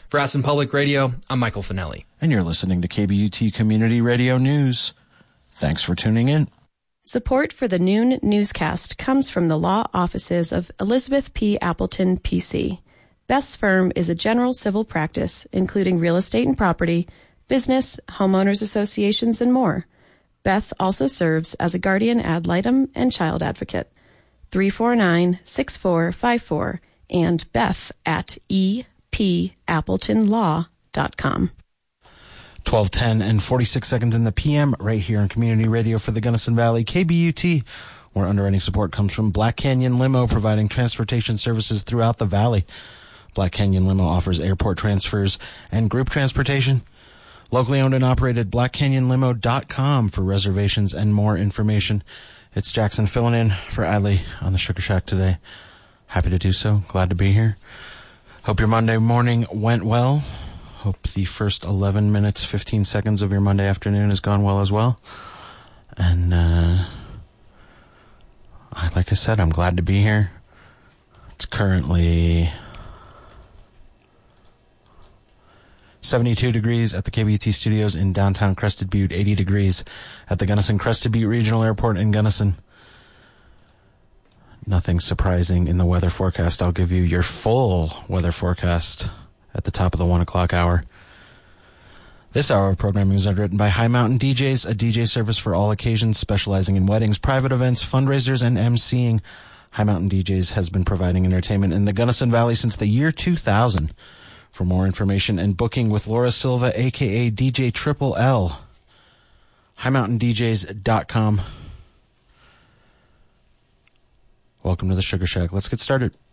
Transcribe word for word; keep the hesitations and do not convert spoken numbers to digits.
For Aspen Public Radio, I'm Michael Finelli. And you're listening to K B U T Community Radio News. Thanks for tuning in. Support for the noon newscast comes from the law offices of Elizabeth P. Appleton, P C. Beth's firm is a general civil practice, including real estate and property, business, homeowners associations, and more. Beth also serves as a guardian ad litem and child advocate. three four nine, six four five four and Beth at e p appleton law dot com. twelve ten and forty-six seconds in the P M right here on Community Radio for the Gunnison Valley, K B U T, where underwriting support comes from Black Canyon Limo, providing transportation services throughout the valley. Black Canyon Limo offers airport transfers and group transportation. Locally owned and operated, black canyon limo dot com for reservations and more information. It's Jackson filling in for Adley on the Sugar Shack today. Happy to do so. Glad to be here. Hope your Monday morning went well. Hope the first eleven minutes, fifteen seconds of your Monday afternoon has gone well as well. And, uh, I, like I said, I'm glad to be here. It's currently seventy-two degrees at the K B U T studios in downtown Crested Butte, eighty degrees at the Gunnison Crested Butte Regional Airport in Gunnison. Nothing surprising in the weather forecast. I'll give you your full weather forecast at the top of the one o'clock hour. This hour of programming is underwritten by High Mountain D Js, a D J service for all occasions, specializing in weddings, private events, fundraisers, and emceeing. High Mountain D Js has been providing entertainment in the Gunnison Valley since the year two thousand. For more information and booking with Laura Silva, a k a. D J Triple L, high mountain d js dot com. Welcome to the Sugar Shack. Let's get started.